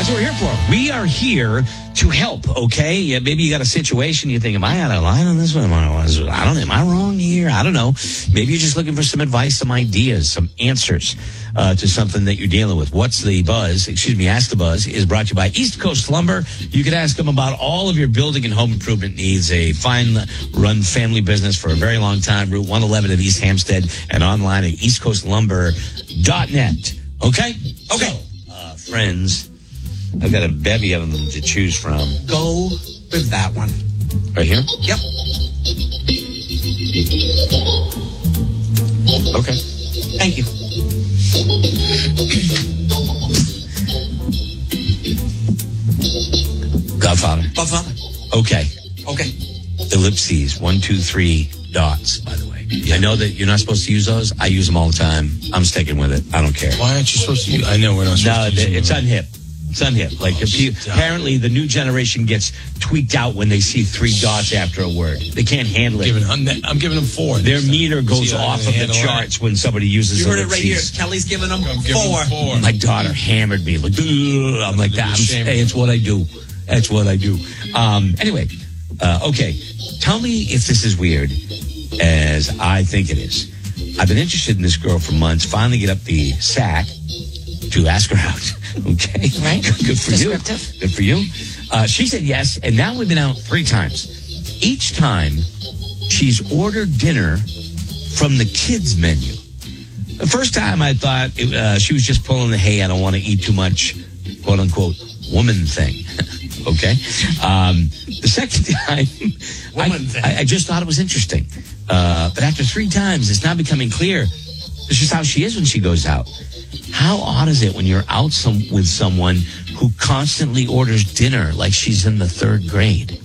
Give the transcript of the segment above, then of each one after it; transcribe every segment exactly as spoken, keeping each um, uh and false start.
That's what we're here for. We are here to help, okay? Yeah, maybe you got a situation you think, am I out of line on this one? Am I, I don't know. Am I wrong here? I don't know. Maybe you're just looking for some advice, some ideas, some answers uh, to something that you're dealing with. What's the Buzz? Excuse me, Ask the Buzz is brought to you by East Coast Lumber. You can ask them about all of your building and home improvement needs. A fine-run family business for a very long time. Route one eleven in East Hampstead and online at east coast lumber dot net. Okay? Okay. So, uh, friends, I've got a bevy of them to choose from. Go with that one. Right here? Yep. Okay. Thank you. Godfather. Godfather. Okay. Okay. Ellipses. One, two, three dots, by the way. I know that you're not supposed to use those. I use them all the time. I'm sticking with it. I don't care. Why aren't you supposed to use I know we're not supposed no, to use them. it's unhip. It's unhip. Like, Oh, if you, apparently, the new generation gets tweaked out when they see three dots after a word. They can't handle it. Giving, I'm, I'm giving them four. Their meter goes See, off of the charts when somebody uses You heard it ellipses. right here. Kelly's giving them I'm giving four. them four. My daughter hammered me. Like, "Ugh." I'm like, that. I'm, hey, it's what I do. That's what I do. Um, anyway, uh, okay. Tell me if this is weird, as I think it is. I've been interested in this girl for months. Finally get up the sack to ask her out. Okay. Right. Good for you. Descriptive. Good for you. Uh, she said yes, and now we've been out three times. Each time, she's ordered dinner from the kids' menu. The first time I thought it, uh, she was just pulling the, hey, I don't want to eat too much, quote unquote, woman thing. Okay. Um, the second time, I, I, I just thought it was interesting. Uh, but after three times, it's now becoming clear this is how she is when she goes out. How odd is it when you're out some, with someone who constantly orders dinner like she's in the third grade?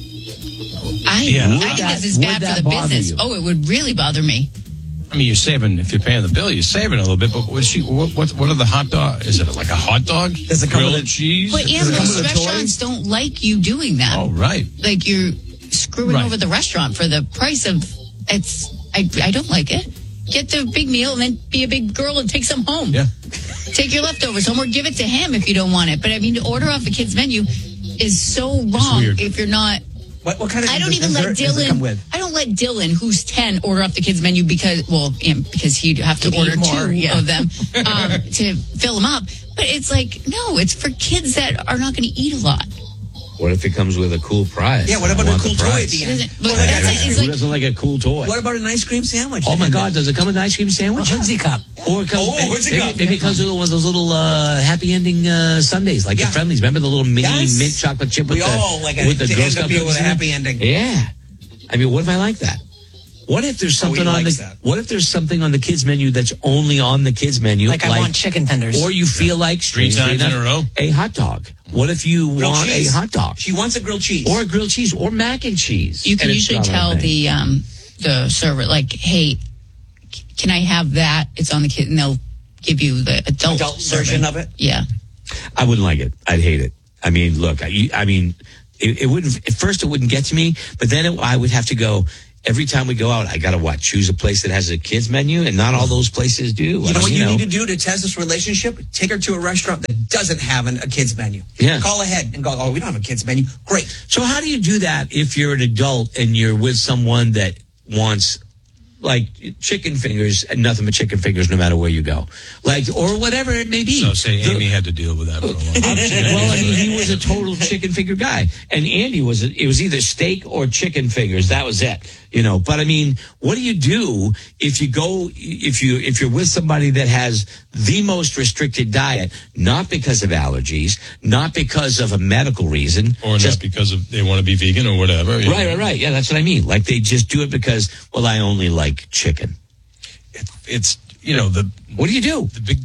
I, Yeah. I Would think that- this is would bad that for the bother business. you? Oh, it would really bother me. I mean, you're saving, if you're paying the bill, you're saving a little bit, but what, she, what, what, what are the hot dog? Is it like a hot dog? Does it come Grilled with a- cheese? But yeah, Does it come most with a toy? restaurants don't like you doing that. Oh, right. Like you're screwing Right. over the restaurant for the price of it's. I I don't like it. Get the big meal and then be a big girl and take some home. Yeah. Take your leftovers home or give it to him if you don't want it. But I mean, to order off the kids' menu is so wrong weird. if you're not. What, what kind of I don't even dessert let does it come Dylan. with? I don't let Dylan, who's ten, order off the kids' menu because, well, yeah, because he'd have to He'd order eat more, two yeah. of them um, to fill them up. But it's like, no, it's for kids that are not going to eat a lot. What if it comes with a cool prize? Yeah, what I about a want cool the toy at prize. the It end? doesn't- but What that's about- it. It's Who like, doesn't like a cool toy? What about an ice cream sandwich? Oh my God! Does it come with an ice cream sandwich? Lindsay cup. Or it comes, Oh, maybe, where's it maybe, come? maybe it comes with one of those little uh, happy ending uh, sundaes, like Yeah. the Friendlies. Remember the little mini Yes. mint chocolate chip with We the all like a- with the to Girl end up Scout here with a cookies in it? happy ending. Yeah, I mean, what if I like that? What if there's Oh, he something on the likes that. What if there's something on the kids menu that's only on the kids menu? Like, I want chicken tenders. Or you feel like Three strangely times in enough, a row? a hot dog. What if you Grilled want cheese. a hot dog She wants a grilled cheese. or a grilled cheese or mac and cheese? you can And it's usually not on tell thing. the um, the server, like, hey, c- can I have that? It's on the kid, and they'll give you the adult, adult version serving. of it. Yeah. I wouldn't like it. I'd hate it. I mean, look, I, I mean, it, it wouldn't, at first it wouldn't get to me, but then it, I would have to go, every time we go out, I got to what? Choose a place that has a kids menu, and not all those places do. You I know mean, what you, need to do to test this relationship? Take her to a restaurant that doesn't have an, a kids menu. Yeah. Call ahead and go, oh, we don't have a kids menu. Great. So how do you do that if you're an adult and you're with someone that wants like chicken fingers and nothing but chicken fingers no matter where you go? Like, or whatever it may be. So say The- Amy had to deal with that for a long time. well, I mean, he was a total chicken finger guy, and Andy was. It was either steak or chicken fingers. That was it, you know. But I mean, what do you do if you go if you if you're with somebody that has the most restricted diet, not because of allergies, not because of a medical reason, Or just not because of they want to be vegan or whatever. you right, know. right, right. Yeah, that's what I mean. Like they just do it because, well, I only like chicken. It, it's, you know, the What do you do? the big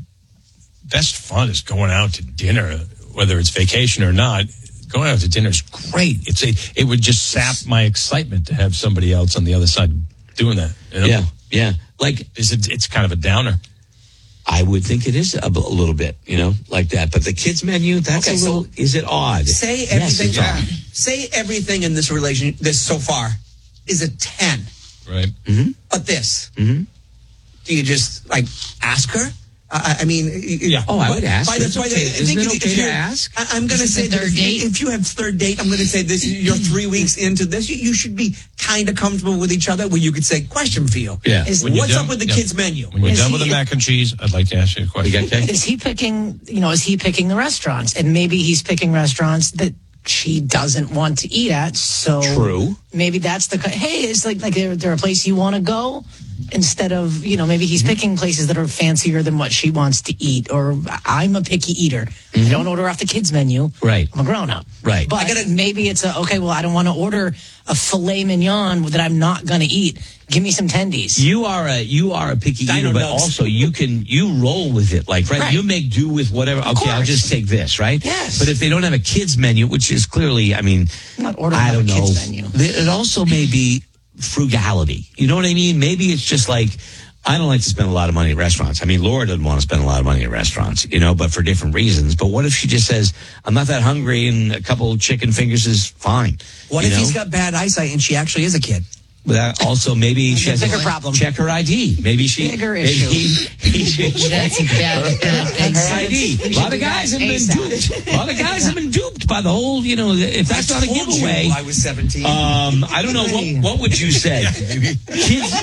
best fun is going out to dinner, whether it's vacation or not. Going out to dinner is great. It's a, it would just sap my excitement to have somebody else on the other side doing that. You know? Yeah, yeah. Like It's, a, it's kind of a downer. I would think it is a, b- a little bit, you know, like that. But the kids menu, that's Okay, a so little. Is it odd? Say Yes, everything. it's odd. Say everything in this relation, this so far, is a ten. Right. But this, Mhm. do you just like ask her? I, I mean, Yeah. Oh, I would ask. By the, It's by the, okay. I Isn't think it if- okay if to you're- ask? I, I'm going to Is say it the that third if, date? if you have third date, I'm going to say this: you're three weeks into this. You, you should be kind of comfortable with each other, where you could say, "Question for you: Yeah. Is- When you're What's done- up with the yeah. kids' menu?" When you're Is done he- with the mac and cheese, I'd like to ask you a You question. got that? Is he picking, you know, is he picking the restaurants? And maybe he's picking restaurants that she doesn't want to eat at. So True. maybe that's the, hey, it's like, like there, there a place you want to go instead of, you know, maybe he's picking places that are fancier than what she wants to eat. Or I'm a picky eater. I don't order off the kids menu. Right. I'm a grown up. Right. But I gotta- maybe it's a, okay, well, I don't want to order a filet mignon that I'm not going to eat. Give me some tendies. You are a you are a picky Dino eater, but nugs. also you can you roll with it, like right. Right. You make do with whatever. Okay, I'll course. just take this, right? Yes. But if they don't have a kids menu, which is clearly, I mean, I'm not ordering I off don't a know. kids menu. Th- It also may be frugality. You know what I mean? Maybe it's just like I don't like to spend a lot of money at restaurants. I mean, Laura doesn't want to spend a lot of money at restaurants, you know, but for different reasons. But what if she just says, "I'm not that hungry, and a couple of chicken fingers is fine." What you if know? he's got bad eyesight and she actually is a kid? But that also, maybe she has bigger to problem. check her I D. Maybe she Bigger maybe issue. He, he should check That's a bad, bad thing. her I D. A lot of guys have been duped. A lot of guys have been duped by the whole. You know, if that's not a Told you giveaway. I was seventeen. Um, I don't know what what would you say? Kids,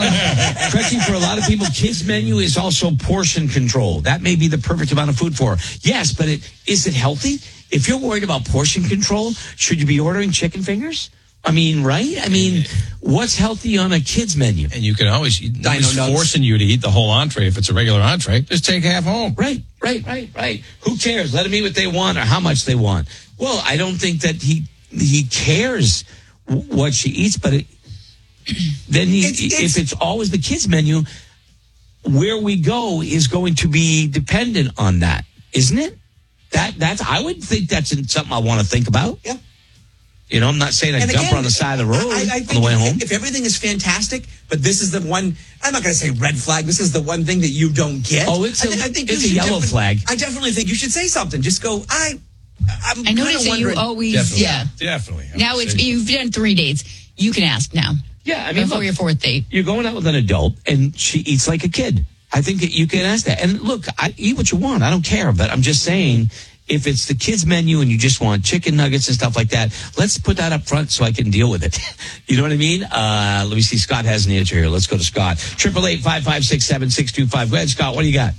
uh, correction for a lot of people, kids menu is also portion control. That may be the perfect amount of food for her. Yes, but it is it healthy? If you're worried about portion control, should you be ordering chicken fingers? I mean, right? I mean, what's healthy on a kids menu? And you can always, nobody's nugs. forcing you to eat the whole entree if it's a regular entree. Just take half home. Right, right, right, right. Who cares? Let them eat what they want or how much they want. Well, I don't think that he he cares w- what she eats, but it, then he, It's- it's- if it's always the kids menu, where we go is going to be dependent on that, isn't it? That that's I would think that's something I want to think about. Yeah. You know, I'm not saying I And jump again, on the side of the road I, I on think the way if, home. if everything is fantastic, but this is the one, I'm not going to say red flag. This is the one thing that you don't get. Oh, it's I a- thi- I think it's you a should yellow defi- flag. I definitely think you should say something. Just go, I, I'm I kinda noticed that you wondering- always, Definitely. yeah. Definitely. I Now would it's say. you've done three dates. You can ask now. Yeah, I mean, before look, your fourth date. you're going out with an adult and she eats like a kid. I think that you can ask that. And look, I eat what you want. I don't care. But I'm just saying, if it's the kids menu and you just want chicken nuggets and stuff like that, let's put that up front so I can deal with it. You know what I mean? Uh, let me see. Scott has an answer here. Let's go to Scott. Triple eight five five six seven six two five. Go ahead, Scott. What do you got?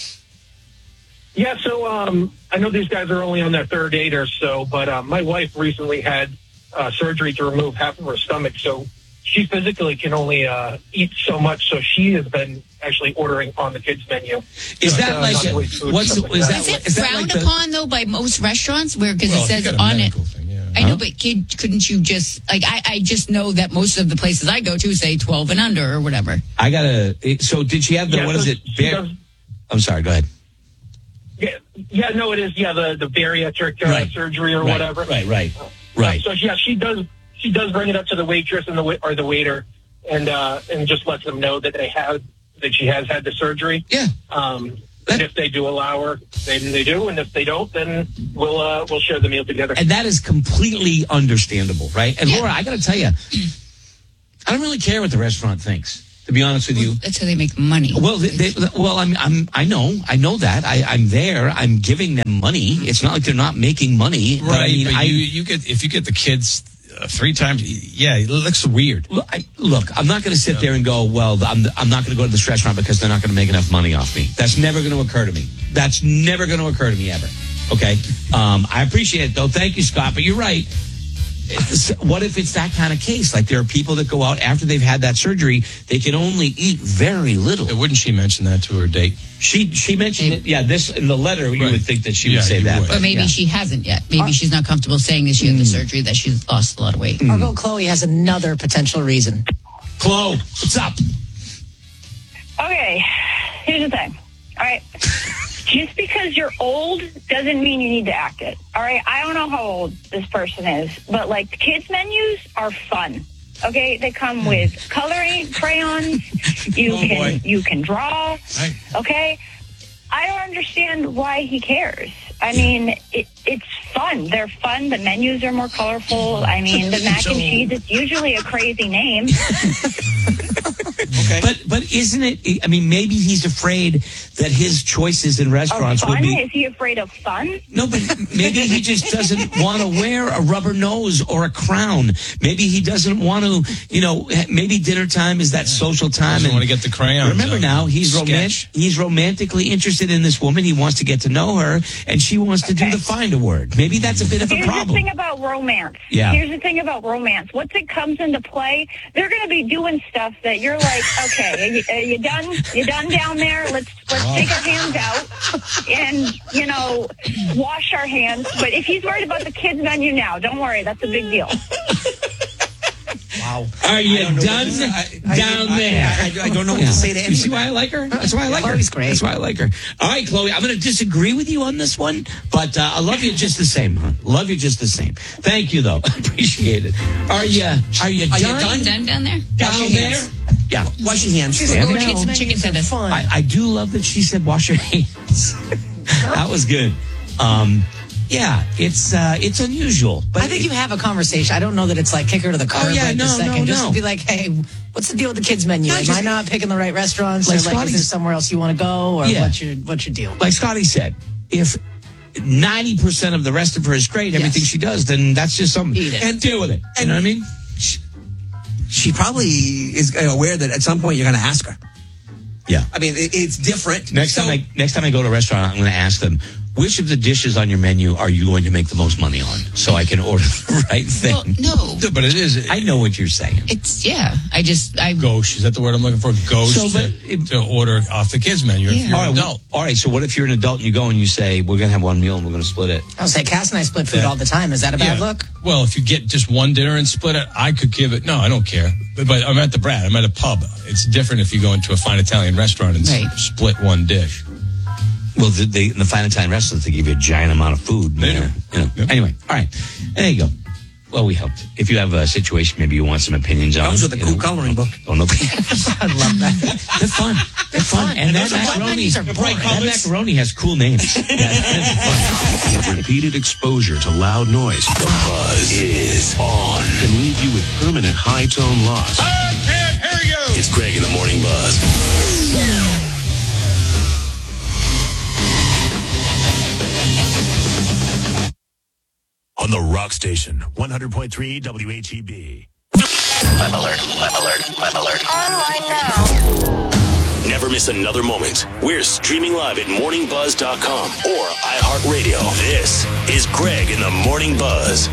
Yeah, so um, I know these guys are only on their third date or so, but uh, my wife recently had uh, surgery to remove half of her stomach, so she physically can only uh, eat so much. So she has been actually ordering on the kids menu. Is that Uh, like not a, waste food, what's stuff like is that. that, Is it is that frowned like the, upon though by most restaurants? Where because Well, it if you says got a on it. medical thing, yeah. I know, but kid, couldn't you just like I, I just know that most of the places I go to say twelve and under or whatever. I gotta. So did she have the Yeah, what so is it? she Bar- does- I'm sorry. Go ahead. Yeah, yeah, no, it is. Yeah, the the bariatric uh, Right. surgery or Right, whatever. Right. Right. Right. So yeah, she does. She does bring it up to the waitress and the wait- or the waiter, and uh, and just lets them know that they have that she has had the surgery. Yeah. Um, That- and if they do allow her, then they do, and if they don't, then we'll uh, we'll share the meal together. And that is completely understandable, right? And Yeah. Laura, I got to tell you, I don't really care what the restaurant thinks, to be honest with you. That's how they make money. Well, they, they, well, I'm, I'm, I know, I know that. I, I'm there. I'm giving them money. It's not like they're not making money. Right, But I mean, but I, you, you get if you get the kids uh, three times, yeah, it looks weird. look, I, look, I'm not going to sit there and go, well, I'm, I'm not going to go to this restaurant because they're not going to make enough money off me. That's never going to occur to me. That's never going to occur to me ever. Okay. Um, I appreciate it though. Thank you, Scott. But you're right. It's- what if it's that kind of case? Like there are people that go out after they've had that surgery, they can only eat very little. Wouldn't she mention that to her date? She she mentioned it. Yeah, this in the letter you Right. would think that she Yeah, would say you that. would. but Or maybe yeah. she hasn't yet. Maybe she's not comfortable saying that she had the surgery, that she's lost a lot of weight. Margot Chloe has another potential reason. Chloe, what's up? Okay, here's the thing. All right. Just because you're old doesn't mean you need to act it. All right. I don't know how old this person is, but like the kids' menus are fun. Okay. They come with coloring crayons. You Oh, can boy. you can draw. Right. Okay. I don't understand why he cares. I mean, it, it's fun. They're fun. The menus are more colorful. I mean, the mac and cheese, it's usually a crazy name. Okay. But but isn't it? I mean, maybe he's afraid that his choices in restaurants Fun? would be. Is he afraid of fun? No, but maybe he just doesn't want to wear a rubber nose or a crown. Maybe he doesn't want to, you know, maybe dinner time is that social time. Doesn't and want to get the crayons. remember out. now, he's Sketch. romantic. He's romantically interested in this woman. He wants to get to know her, and she wants to do Okay. the find a word. Maybe that's a bit of a Here's the problem. thing about romance. Yeah. Here's the thing about romance. Once it comes into play, they're going to be doing stuff that you're like, okay, are you, are you done? You done down there? Let's let's take our hands out and you know wash our hands. But if he's worried about the kids menu now, don't worry. That's a big deal. Wow. Are you I don't know what done to say. I- I- down I- there? I, I, I don't know what to say to You see anyone. why I like her? That's why I like her. Chloe's great. That's why I like her. All right, Chloe, I'm going to disagree with you on this one, but uh, I love you just the same, huh? Love you just the same. Thank you, though. Appreciate it. Are you? Are you Are you done? done? Done down there? Down Wash your there? hands. Yeah. Wash your hands. She's Yeah. like, Go "Oh, get some menus chicken are tenders." fun. I, I do love that she said wash your hands. That was good. Um, yeah, it's uh, it's unusual, but I think you have a conversation. I don't know that it's like kick her to the curb Oh, yeah, right no, this second. no, Just no. be like, hey, what's the deal with the kids menu? No, Am just- I not picking the right restaurants? Like or like, Scotty's- is there somewhere else you want to go? Or Yeah. what's your what's your deal? like Scotty said, if ninety percent of the rest of her is great, everything Yes. she does, then that's just something. Eat it. And deal with it. You know what I mean? She probably is aware that at some point you're going to ask her. Yeah. I mean, it, it's different. Next So- time I next time I go to a restaurant, I'm going to ask them, which of the dishes on your menu are you going to make the most money on, so I can order the right thing. Well, no. But it is. I know what you're saying. It's, yeah. I just, I, Gauche. Is that the word I'm looking for? Gauche So, but to, it- to order off the kids menu if Yeah. you're all an right, adult. well, all right. So what if you're an adult and you go and you say, we're going to have one meal and we're going to split it? I'll say Cass and I split food Yeah. all the time. Is that a bad Yeah. look? Well, if you get just one dinner and split it, I could give it. No, I don't care. But, but I'm at the Brad. I'm at a pub. It's different if you go into a fine Italian restaurant and s- Right. split one dish. Well, the, they, in the fine Italian restaurants, they give you a giant amount of food. They do. Uh, you know. Yep. Anyway, all right. There you go. Well, we helped. If you have a situation, maybe you want some opinions on. Comes with a you cool know. coloring book. Oh, no. I love that. They're fun. They're fun. And that those are fun. macaroni, Menus are that boring. macaroni has cool names. Yeah, that's fun. Repeated exposure to loud noise. The buzz is on. Can leave you with permanent high tone loss. I can't hear you! It's Greg in the Morning Buzz. On the Rock Station, one hundred point three W H E B. Web alert, web alert, web alert. Online now. Never miss another moment. We're streaming live at morning buzz dot com or iHeartRadio. This is Greg in the Morning Buzz.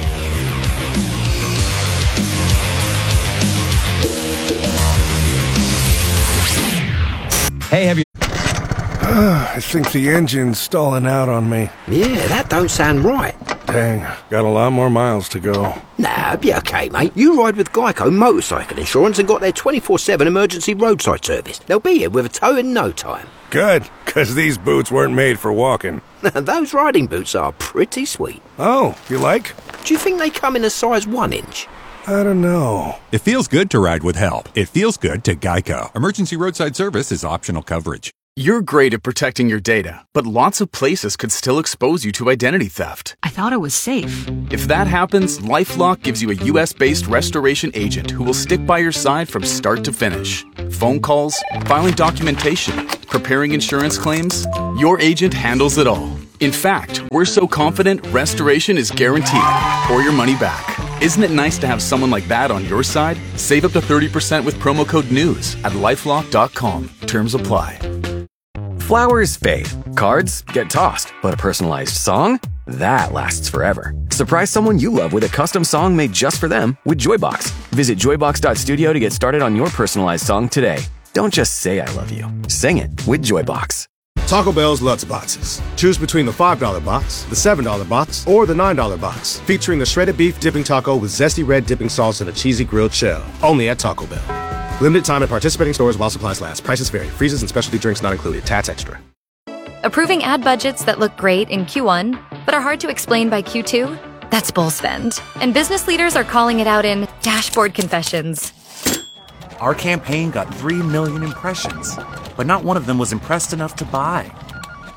Hey, have you? I think the engine's stalling out on me. Yeah, that don't sound right. Dang, got a lot more miles to go. Nah, be okay, mate. You ride with Geico Motorcycle Insurance and got their twenty-four seven emergency roadside service. They'll be here with a tow in no time. Good, because these boots weren't made for walking. Those riding boots are pretty sweet. Oh, you like? Do you think they come in a size one inch? I don't know. It feels good to ride with help. It feels good to Geico. Emergency roadside service is optional coverage. You're great at protecting your data, but lots of places could still expose you to identity theft. I thought it was safe. If that happens, LifeLock gives you a U S-based restoration agent who will stick by your side from start to finish. Phone calls, filing documentation, preparing insurance claims, your agent handles it all. In fact, we're so confident restoration is guaranteed or your money back. Isn't it nice to have someone like that on your side? Save up to thirty percent with promo code NEWS at lifelock dot com. Terms apply. Flowers fade. Cards get tossed. But a personalized song? That lasts forever. Surprise someone you love with a custom song made just for them with Joybox. Visit joybox dot studio to get started on your personalized song today. Don't just say I love you. Sing it with Joybox. Taco Bell's Lutz Boxes. Choose between the five dollar box, the seven dollar box, or the nine dollar box, featuring the shredded beef dipping taco with zesty red dipping sauce and a cheesy grilled shell. Only at Taco Bell. Limited time at participating stores while supplies last. Prices vary. Freezes and specialty drinks not included. Tats extra. Approving ad budgets that look great in Q one, but are hard to explain by Q two? That's bull spend. And business leaders are calling it out in dashboard confessions. Our campaign got three million impressions, but not one of them was impressed enough to buy.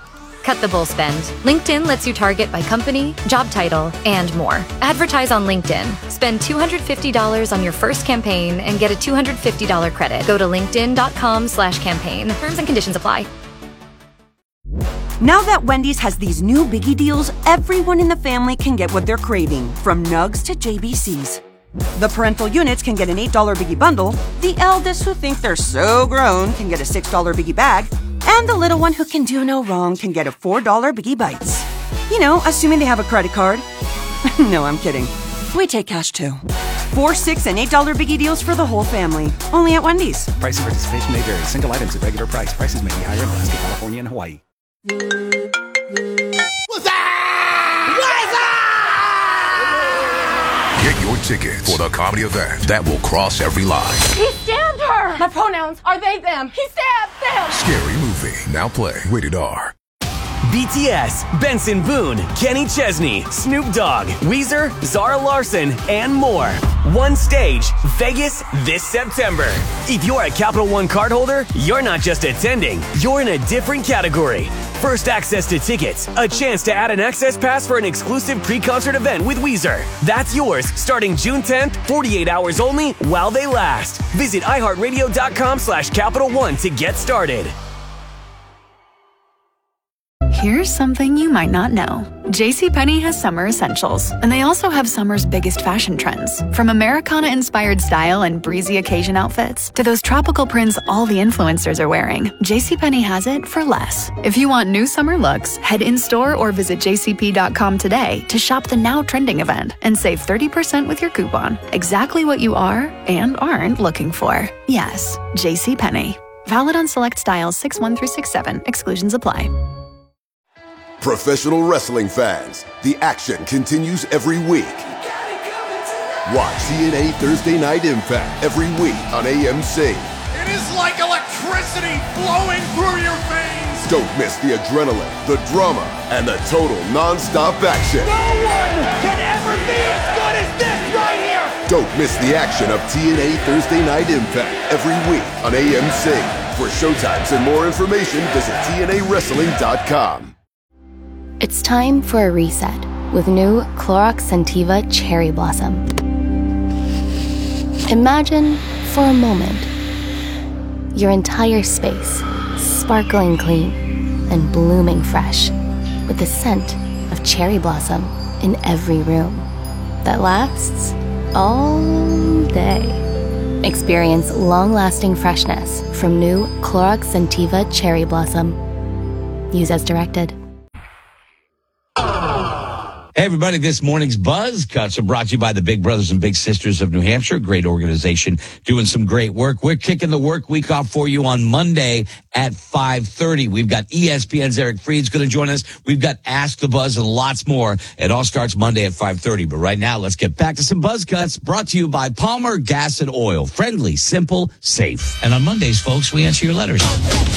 Cut the bull spend. LinkedIn lets you target by company, job title, and more. Advertise on LinkedIn. Spend two hundred fifty dollars on your first campaign and get a two hundred fifty dollars credit. Go to linkedin.com slash campaign. Terms and conditions apply. Now that Wendy's has these new biggie deals, everyone in the family can get what they're craving, from nugs to J B Cs. The parental units can get an eight dollar biggie bundle, the eldest who think they're so grown can get a six dollar biggie bag, and the little one who can do no wrong can get a four dollar biggie bites. You know, assuming they have a credit card. No, I'm kidding. We take cash too. Four, six, and eight dollar biggie deals for the whole family. Only at Wendy's. Price and participation may vary. Single items at regular price. Prices may be higher in Alaska, California, and Hawaii. Get your tickets for the comedy event that will cross every line. He stabbed her! My pronouns are they, them. He stabbed them! Scary movie. Now play. Rated R. B T S, Benson Boone, Kenny Chesney, Snoop Dogg, Weezer, Zara Larson, and more. One stage, Vegas this September. If you're a Capital One cardholder, you're not just attending, you're in a different category. First access to tickets, a chance to add an access pass for an exclusive pre-concert event with Weezer. That's yours starting June tenth, forty-eight hours only while they last. Visit iHeartRadio.com slash Capital One to get started. Here's something you might not know. JCPenney has summer essentials, and they also have summer's biggest fashion trends. From Americana-inspired style and breezy occasion outfits to those tropical prints all the influencers are wearing, JCPenney has it for less. If you want new summer looks, head in-store or visit j c p dot com today to shop the now trending event and save thirty percent with your coupon. Exactly what you are and aren't looking for. Yes, JCPenney. Valid on select styles six one through six seven. Exclusions apply. Professional wrestling fans, the action continues every week. Watch T N A Thursday Night Impact every week on A M C. It is like electricity flowing through your veins. Don't miss the adrenaline, the drama, and the total non-stop action. No one can ever be as good as this right here. Don't miss the action of T N A Thursday Night Impact every week on A M C. For showtimes and more information, visit T N A wrestling dot com. It's time for a reset with new Clorox Scentiva Cherry Blossom. Imagine, for a moment, your entire space sparkling clean and blooming fresh with the scent of cherry blossom in every room that lasts all day. Experience long-lasting freshness from new Clorox Scentiva Cherry Blossom. Use as directed. Hey, everybody, this morning's Buzz Cuts are brought to you by the Big Brothers and Big Sisters of New Hampshire. Great organization doing some great work. We're kicking the work week off for you on Monday at five thirty. We've got E S P N's Eric Freed's going to join us. We've got Ask the Buzz and lots more. It all starts Monday at five thirty. But right now, let's get back to some Buzz Cuts brought to you by Palmer Gas and Oil. Friendly, simple, safe. And on Mondays, folks, we answer your letters.